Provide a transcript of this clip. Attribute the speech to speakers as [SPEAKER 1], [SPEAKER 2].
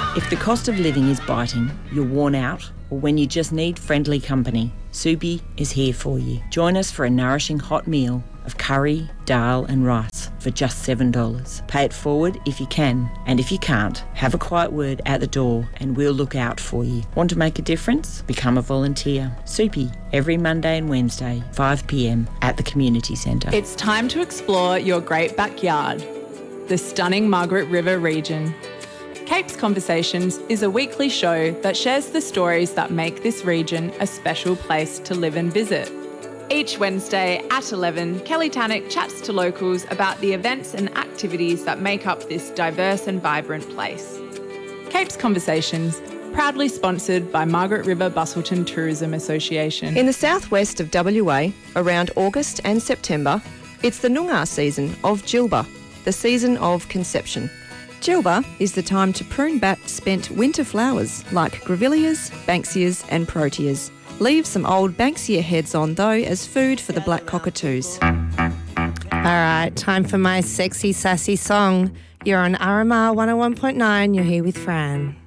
[SPEAKER 1] If the cost of living is biting, you're worn out, or when you just need friendly company, Soupy is here for you. Join us for a nourishing hot meal of curry, dal and rice for just $7. Pay it forward if you can, and if you can't, have a quiet word at the door and we'll look out for you. Want to make a difference? Become a volunteer. Soupy, every Monday and Wednesday, 5 p.m. at the Community Centre.
[SPEAKER 2] It's time to explore your great backyard, the stunning Margaret River region. Capes Conversations is a weekly show that shares the stories that make this region a special place to live and visit. Each Wednesday at 11, Kelly Tannock chats to locals about the events and activities that make up this diverse and vibrant place. Capes Conversations, proudly sponsored by Margaret River Busselton Tourism Association.
[SPEAKER 3] In the southwest of WA, around August and September, it's the Noongar season of Jilba, the season of conception.
[SPEAKER 4] Jilba is the time to prune back spent winter flowers like grevilleas, banksias and proteas. Leave some old banksia heads on though as food for the black cockatoos.
[SPEAKER 5] All right, time for my sexy, sassy song. You're on RMR 101.9. You're here with Fran.